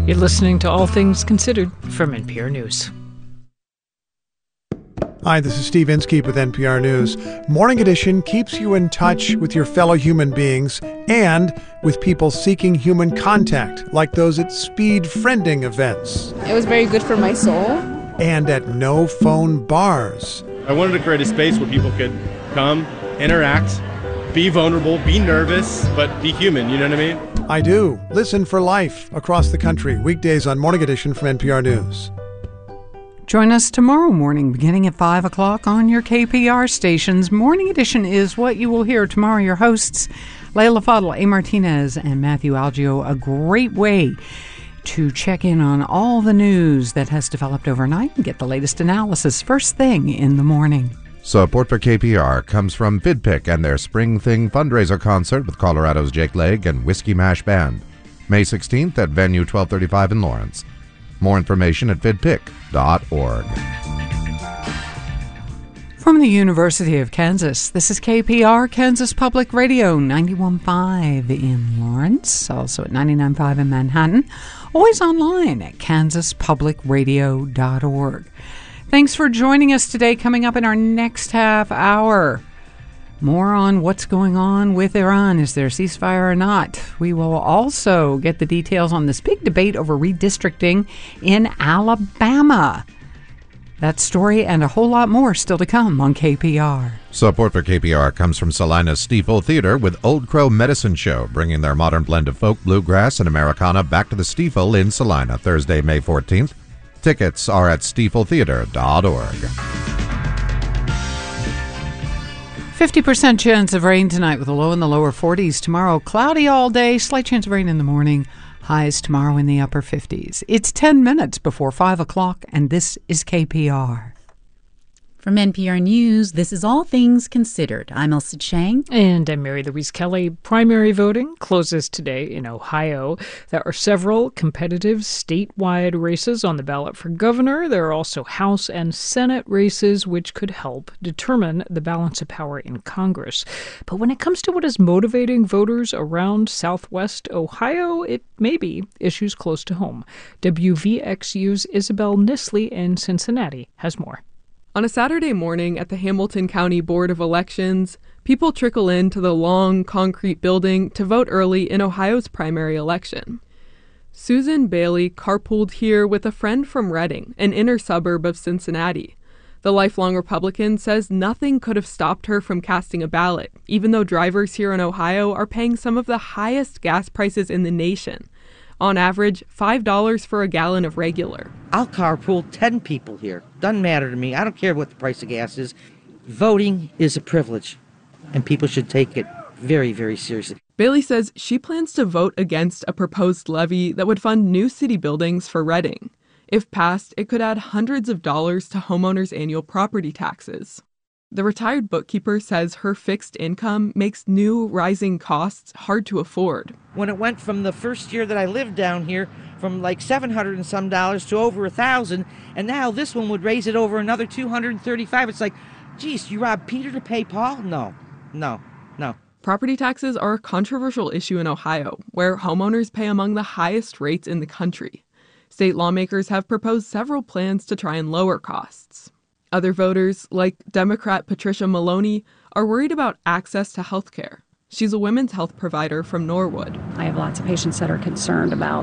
You're listening to All Things Considered from NPR News. Hi, this is Steve Inskeep with NPR News. Morning Edition keeps you in touch with your fellow human beings and with people seeking human contact, like those at speed friending events. It was very good for my soul. And at no-phone bars. I wanted to create a space where people could come, interact, be vulnerable, be nervous, but be human, you know what I mean? I do. Listen for life across the country, weekdays on Morning Edition from NPR News. Join us tomorrow morning beginning at 5 o'clock on your KPR stations. Morning Edition is what you will hear tomorrow. Your hosts, Layla Fadl, A. Martinez, and Matthew Algio. A great way to check in on all the news that has developed overnight and get the latest analysis first thing in the morning. Support for KPR comes from VidPick and their Spring Thing fundraiser concert with Colorado's Jake Leg and Whiskey Mash Band. May 16th at Venue 1235 in Lawrence. More information at vidpick.org. From the University of Kansas, this is KPR, Kansas Public Radio, 91.5 in Lawrence, also at 99.5 in Manhattan, always online at kansaspublicradio.org. Thanks for joining us today. Coming up in our next half hour, more on what's going on with Iran. Is there a ceasefire or not? We will also get the details on this big debate over redistricting in Alabama. That story and a whole lot more still to come on KPR. Support for KPR comes from Salina's Stiefel Theater with Old Crow Medicine Show, bringing their modern blend of folk, bluegrass, and Americana back to the Stiefel in Salina, Thursday, May 14th. Tickets are at stiefeltheater.org. 50% chance of rain tonight with a low in the lower 40s. Tomorrow, cloudy all day, slight chance of rain in the morning. Highs tomorrow in the upper 50s. It's 10 minutes before 5 o'clock, and this is KPR. From NPR News, this is All Things Considered. I'm Elsa Chang. And I'm Mary Louise Kelly. Primary voting closes today in Ohio. There are several competitive statewide races on the ballot for governor. There are also House and Senate races, which could help determine the balance of power in Congress. But when it comes to what is motivating voters around Southwest Ohio, it may be issues close to home. WVXU's Isabel Nisley in Cincinnati has more. On a Saturday morning at the Hamilton County Board of Elections, people trickle into the long concrete building to vote early in Ohio's primary election. Susan Bailey carpooled here with a friend from Reading, an inner suburb of Cincinnati. The lifelong Republican says nothing could have stopped her from casting a ballot, even though drivers here in Ohio are paying some of the highest gas prices in the nation. On average, $5 for a gallon of regular. I'll carpool 10 people here. Doesn't matter to me. I don't care what the price of gas is. Voting is a privilege, and people should take it very, very seriously. Bailey says she plans to vote against a proposed levy that would fund new city buildings for Reading. If passed, it could add hundreds of dollars to homeowners' annual property taxes. The retired bookkeeper says her fixed income makes new rising costs hard to afford. When it went from the first year that I lived down here from like $700 and some dollars to over $1,000, and now this one would raise it over another $235. It's like, geez, you robbed Peter to pay Paul? No. Property taxes are a controversial issue in Ohio, where homeowners pay among the highest rates in the country. State lawmakers have proposed several plans to try and lower costs. Other voters, like Democrat Patricia Maloney, are worried about access to health care. She's a women's health provider from Norwood. I have lots of patients that are concerned about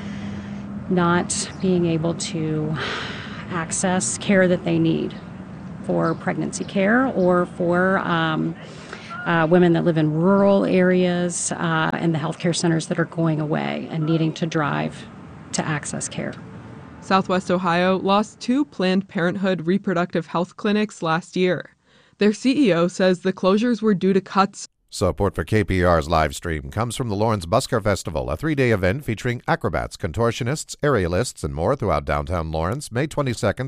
not being able to access care that they need for pregnancy care or for women that live in rural areas and the healthcare centers that are going away and needing to drive to access care. Southwest Ohio lost 2 Planned Parenthood reproductive health clinics last year. Their CEO says the closures were due to cuts. Support for KPR's live stream comes from the Lawrence Busker Festival, a 3-day event featuring acrobats, contortionists, aerialists, and more throughout downtown Lawrence, May 22nd